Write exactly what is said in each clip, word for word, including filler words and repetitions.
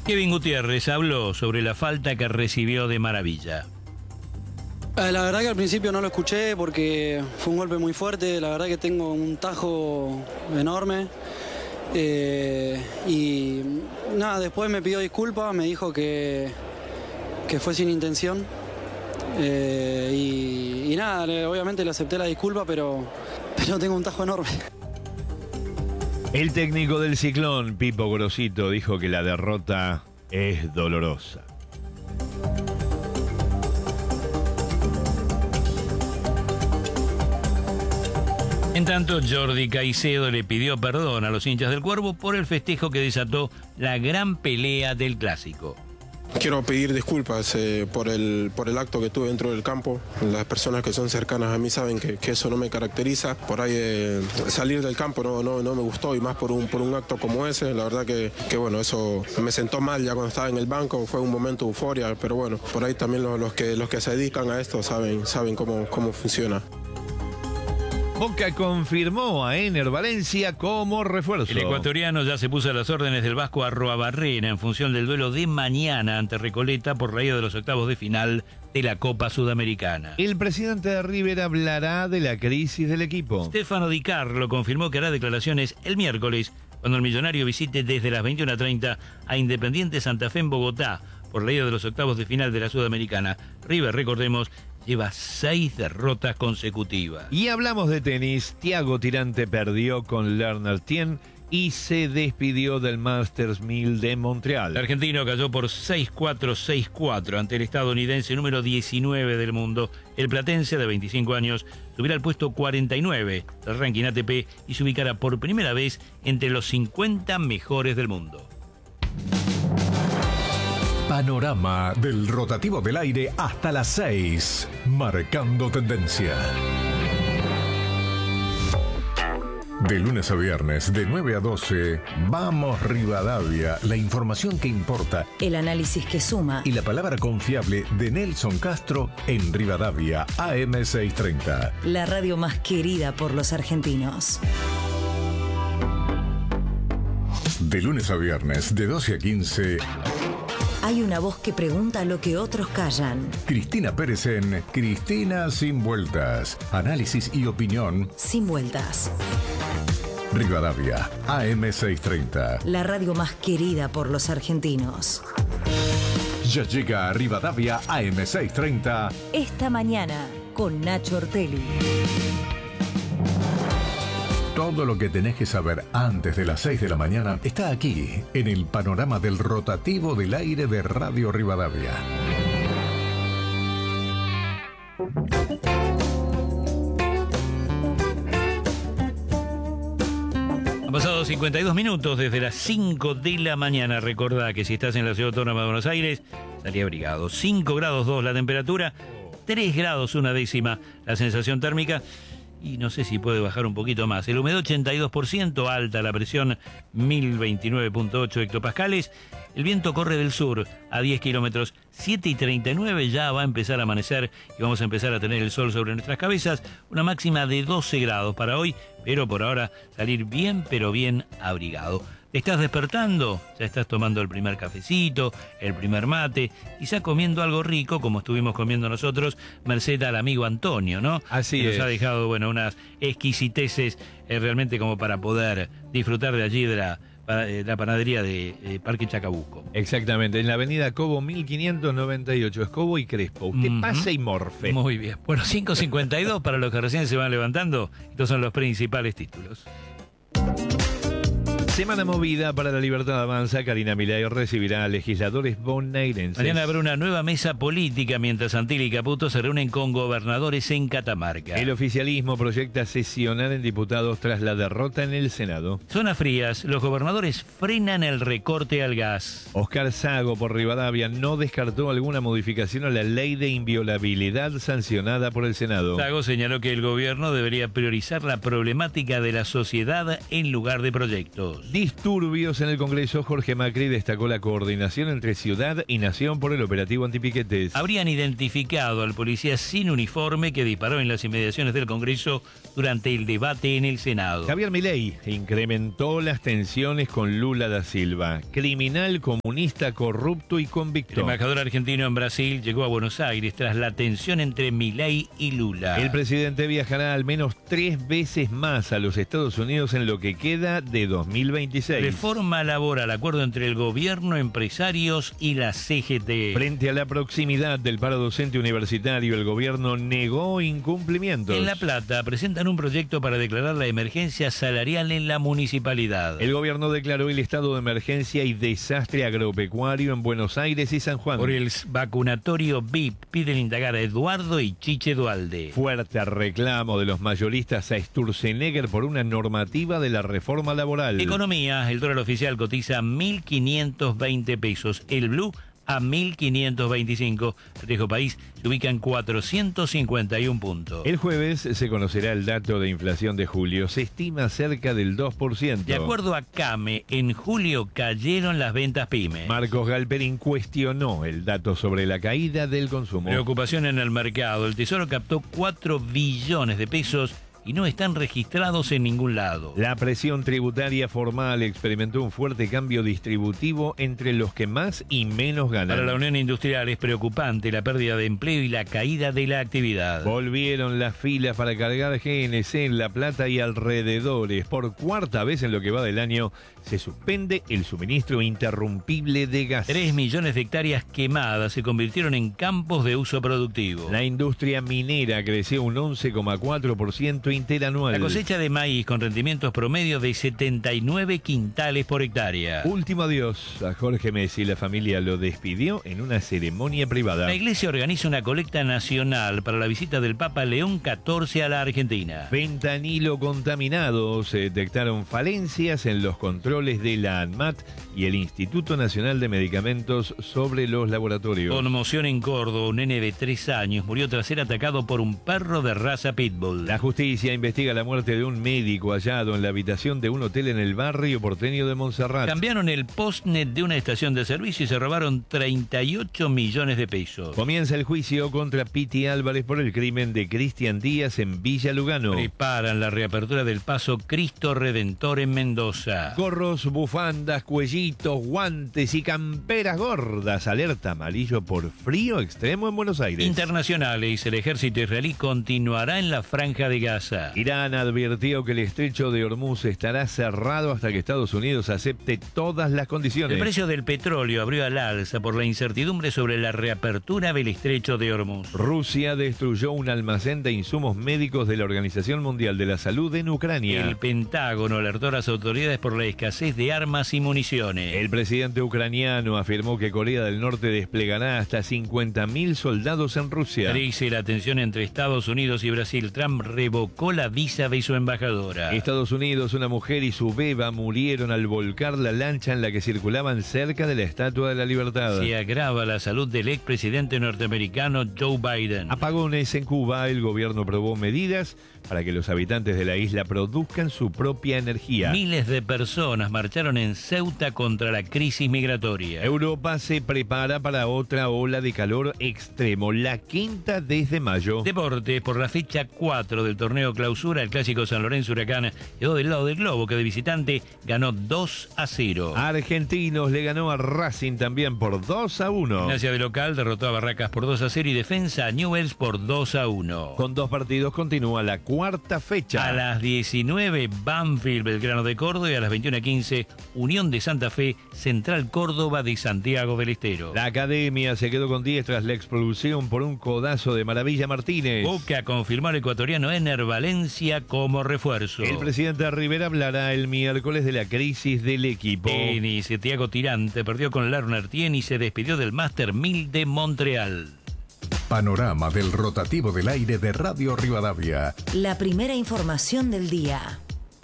Kevin Gutiérrez habló sobre la falta que recibió de Maravilla. Eh, La verdad que al principio no lo escuché porque fue un golpe muy fuerte. La verdad que tengo un tajo enorme. Eh, y nada, después me pidió disculpas, me dijo que, que fue sin intención. Eh, y, y nada, le- obviamente le acepté la disculpa, pero, pero tengo un tajo enorme. El técnico del Ciclón, Pipo Gorosito, dijo que la derrota es dolorosa. En tanto, Jordi Caicedo le pidió perdón a los hinchas del Cuervo por el festejo que desató la gran pelea del Clásico. Quiero pedir disculpas eh, por, el, por el acto que tuve dentro del campo. Las personas que son cercanas a mí saben que, que eso no me caracteriza. Por ahí eh, salir del campo no, no, no me gustó, y más por un, por un acto como ese. La verdad que, que bueno, eso me sentó mal ya cuando estaba en el banco. Fue un momento de euforia, pero bueno, por ahí también los, los, que, los que se dedican a esto saben, saben cómo, cómo funciona. Boca confirmó a Ener Valencia como refuerzo. El ecuatoriano ya se puso a las órdenes del Vasco Arruabarrena en función del duelo de mañana ante Recoleta por la ida de los octavos de final de la Copa Sudamericana. El presidente de River hablará de la crisis del equipo. Stefano Di Carlo confirmó que hará declaraciones el miércoles cuando el millonario visite desde las veintiuna treinta a Independiente Santa Fe en Bogotá por la ida de los octavos de final de la Sudamericana. River, recordemos, lleva seis derrotas consecutivas. Y hablamos de tenis. Thiago Tirante perdió con Lerner Tien y se despidió del Masters mil de Montreal. El argentino cayó por seis cuatro seis cuatro ante el estadounidense número diecinueve del mundo. El platense, de veinticinco años, subirá al puesto cuarenta y nueve del ranking A T P y se ubicará por primera vez entre los cincuenta mejores del mundo. Panorama del rotativo del aire hasta las seis, marcando tendencia. De lunes a viernes, de nueve a doce, Vamos Rivadavia, la información que importa El análisis que suma. y la palabra confiable de Nelson Castro en Rivadavia, A M seiscientos treinta. La radio más querida por los argentinos. De lunes a viernes, de doce a quince, Hay una voz que pregunta lo que otros callan. Cristina Pérez en Cristina Sin Vueltas. Análisis y opinión. Sin vueltas. Rivadavia, A M seiscientos treinta. La radio más querida por los argentinos. Ya llega a Rivadavia, A M seiscientos treinta. Esta mañana con Nacho Ortelli. Todo lo que tenés que saber antes de las seis de la mañana está aquí, en el panorama del rotativo del aire de Radio Rivadavia. Han pasado cincuenta y dos minutos desde las cinco de la mañana. Recordá que si estás en la ciudad autónoma de Buenos Aires, salí abrigado. cinco grados dos la temperatura, tres grados una décima la sensación térmica. Y no sé si puede bajar un poquito más. El humedad ochenta y dos por ciento, alta la presión mil veintinueve punto ocho hectopascales. El viento corre del sur a diez kilómetros, siete y treinta y nueve ya va a empezar a amanecer y vamos a empezar a tener el sol sobre nuestras cabezas. Una máxima de doce grados para hoy, pero por ahora salir bien, pero bien abrigado. ¿Te estás despertando? Ya estás tomando el primer cafecito, el primer mate, quizá comiendo algo rico, como estuvimos comiendo nosotros, merced al amigo Antonio, ¿no? Así que es. nos ha dejado, bueno, unas exquisiteces eh, realmente como para poder disfrutar de allí de la, pa- eh, la panadería de eh, Parque Chacabuco. Exactamente, en la avenida Cobo mil quinientos noventa y ocho, es Cobo y Crespo. Usted Ujú. pase y morfe. Muy bien. Bueno, cinco cincuenta y dos para los que recién se van levantando. Estos son los principales títulos. Semana movida para la Libertad Avanza. Karina Milei recibirá a legisladores bonaerenses. Mañana habrá una nueva mesa política mientras Santilli y Caputo se reúnen con gobernadores en Catamarca. El oficialismo proyecta sesionar en diputados tras la derrota en el Senado. Zonas frías, los gobernadores frenan el recorte al gas. Oscar Sago por Rivadavia no descartó alguna modificación a la ley de inviolabilidad sancionada por el Senado. Sago señaló que el gobierno debería priorizar la problemática de la sociedad en lugar de proyectos. minutos. Disturbios en el Congreso. Jorge Macri destacó la coordinación entre ciudad y nación por el operativo antipiquetes. Habrían identificado al policía sin uniforme que disparó en las inmediaciones del Congreso durante el debate en el Senado. Javier Milei incrementó las tensiones con Lula da Silva, criminal, comunista, corrupto y El convicto. embajador argentino en Brasil llegó a Buenos Aires tras la tensión entre Milei y Lula. El presidente viajará al menos tres veces más a los Estados Unidos en lo que queda de dos mil veintiséis. Reforma laboral, acuerdo entre el gobierno, empresarios y la C G T. Frente a la proximidad del paro docente universitario, el gobierno negó incumplimientos. En La Plata presentan un proyecto para declarar la emergencia salarial en la municipalidad. El gobierno declaró el estado de emergencia y desastre agropecuario en Buenos Aires y San Juan. Por el vacunatorio V I P piden indagar a Eduardo y Chiche Dualde. Fuerte reclamo de los mayoristas a Sturzenegger por una normativa de la reforma laboral. Economía, el dólar oficial cotiza mil quinientos veinte pesos, el blue a mil quinientos veinticinco. El riesgo país se ubica en cuatrocientos cincuenta y uno puntos. El jueves se conocerá el dato de inflación de julio. Se estima cerca del dos por ciento. De acuerdo a CAME, en julio cayeron las ventas pymes. Marcos Galperín cuestionó el dato sobre la caída del consumo. Preocupación en el mercado. El Tesoro captó cuatro billones de pesos y no están registrados en ningún lado. La presión tributaria formal experimentó un fuerte cambio distributivo entre los que más y menos ganan. Para la Unión Industrial es preocupante la pérdida de empleo y la caída de la actividad. Volvieron las filas para cargar G N C en La Plata y alrededores. Por cuarta vez en lo que va del año se suspende el suministro interrumpible de gas. Tres millones de hectáreas quemadas se convirtieron en campos de uso productivo. La industria minera creció un once coma cuatro por ciento interanual. La cosecha de maíz con rendimientos promedio de setenta y nueve quintales por hectárea. Último adiós a Jorge Messi. La familia lo despidió en una ceremonia privada. La iglesia organiza una colecta nacional para la visita del Papa León catorce a la Argentina. Fentanilo contaminado. Se detectaron falencias en los controles de la ANMAT y el Instituto Nacional de Medicamentos sobre los laboratorios. Conmoción en Córdoba. Un nene de tres años murió tras ser atacado por un perro de raza pitbull. La justicia investiga la muerte de un médico hallado en la habitación de un hotel en el barrio porteño de Montserrat. Cambiaron el postnet de una estación de servicio y se robaron treinta y ocho millones de pesos. Comienza el juicio contra Piti Álvarez por el crimen de Cristian Díaz en Villa Lugano. Preparan la reapertura del paso Cristo Redentor en Mendoza. Gorros, bufandas, cuellitos, guantes y camperas gordas. Alerta amarillo por frío extremo en Buenos Aires. Internacionales, el ejército israelí continuará en la Franja de Gaza. Irán advirtió que el estrecho de Hormuz estará cerrado hasta que Estados Unidos acepte todas las condiciones. El precio del petróleo abrió al alza por la incertidumbre sobre la reapertura del estrecho de Hormuz. Rusia destruyó un almacén de insumos médicos de la Organización Mundial de la Salud en Ucrania. El Pentágono alertó a las autoridades por la escasez de armas y municiones. El presidente ucraniano afirmó que Corea del Norte desplegará hasta cincuenta mil soldados en Rusia. Crece la tensión entre Estados Unidos y Brasil. Trump revocó la visa de su embajadora. Estados Unidos, una mujer y su beba murieron al volcar la lancha en la que circulaban cerca de la Estatua de la Libertad. Se agrava la salud del expresidente norteamericano Joe Biden. Apagones en Cuba. El gobierno aprobó medidas para que los habitantes de la isla produzcan su propia energía. Miles de personas marcharon en Ceuta contra la crisis migratoria. Europa se prepara para otra ola de calor extremo, la quinta desde mayo. Deportes, por la fecha cuatro del torneo Clausura, el clásico San Lorenzo Huracán quedó del lado del globo, que de visitante ganó dos a cero. Argentinos le ganó a Racing también por dos a uno. Gimnasia de local derrotó a Barracas por dos a cero y Defensa a Newell's por dos a uno. Con dos partidos continúa la cuarta fecha. A las diecinueve, Banfield, Belgrano de Córdoba, y a las veintiuna quince, Unión de Santa Fe, Central Córdoba de Santiago del Estero. La Academia se quedó con diez tras la expulsión por un codazo de Maravilla Martínez. Boca confirmó al ecuatoriano Ener Valencia como refuerzo. El presidente Rivera hablará el miércoles de la crisis del equipo. Tenis, Thiago Tirante perdió con Lerner Tien y se despidió del Master mil de Montreal. Panorama del rotativo del aire de Radio Rivadavia. La primera información del día.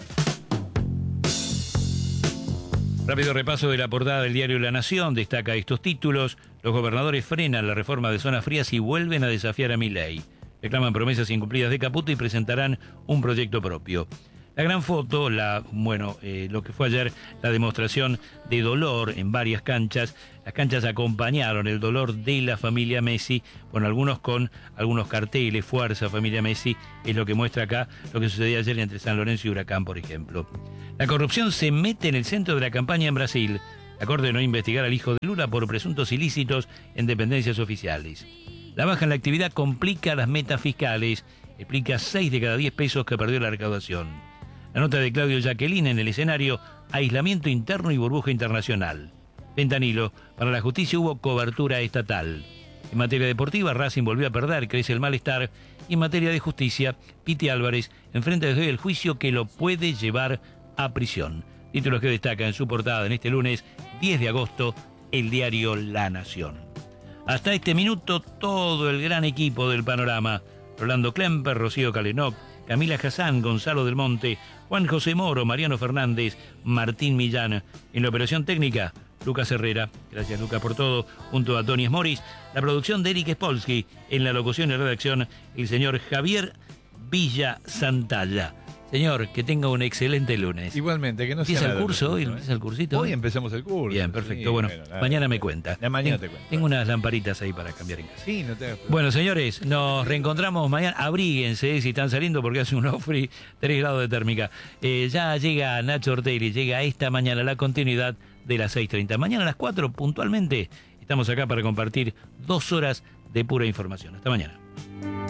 Rápido repaso de la portada del diario La Nación. Destaca estos títulos. Los gobernadores frenan la reforma de zonas frías y vuelven a desafiar a Milei. Reclaman promesas incumplidas de Caputo y presentarán un proyecto propio. La gran foto, la, bueno, eh, lo que fue ayer la demostración de dolor en varias canchas. Las canchas acompañaron el dolor de la familia Messi, bueno, algunos con algunos carteles, Fuerza Familia Messi, es lo que muestra acá lo que sucedía ayer entre San Lorenzo y Huracán, por ejemplo. La corrupción se mete en el centro de la campaña en Brasil. La Corte ordenó investigar al hijo de Lula por presuntos ilícitos en dependencias oficiales. La baja en la actividad complica las metas fiscales, explica seis de cada diez pesos que perdió la recaudación. La nota de Claudio Jacqueline en el escenario, aislamiento interno y burbuja internacional. Fentanilo, para la justicia hubo cobertura estatal. En materia deportiva, Racing volvió a perder, crece el malestar. Y en materia de justicia, Piti Álvarez enfrenta desde hoy el juicio que lo puede llevar a prisión. Títulos que destaca en su portada en este lunes diez de agosto, el diario La Nación. Hasta este minuto, todo el gran equipo del panorama. Rolando Klemper, Rocío Calenóc, Camila Hassan, Gonzalo del Monte, Juan José Moro, Mariano Fernández, Martín Millán. En la operación técnica, Lucas Herrera. Gracias, Lucas, por todo. Junto a Tony Moris, la producción de Eric Spolsky. En la locución y redacción, el señor Javier Villa Santalla. Señor, que tenga un excelente lunes. Igualmente, que no sea ¿Empieza nada el curso hoy? ¿eh? ¿Empieza el cursito? Hoy empezamos el curso. Bien, perfecto. Sí, bueno, bueno, mañana me cuenta. La mañana tengo, te cuento. Tengo unas lamparitas ahí para cambiar en casa. Sí, no te Bueno, señores, nos reencontramos mañana. Abríguense si están saliendo porque hace un off-free, tres grados de térmica. Eh, ya llega Nacho Ortelli, llega esta mañana la continuidad de las seis treinta. Mañana a las cuatro, puntualmente, estamos acá para compartir dos horas de pura información. Hasta mañana.